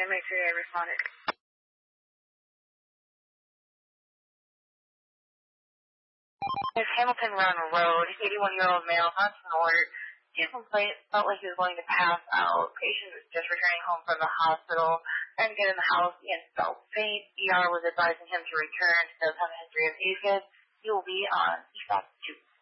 MA3A responded. It's Hamilton Run Road, 81-year-old male, not snored. His complaint felt like he was going to pass out. Patient was just returning home from the hospital and get in the house and felt faint. ER was advising him to return. He does have a history of AFib. He will be on ESOP 2.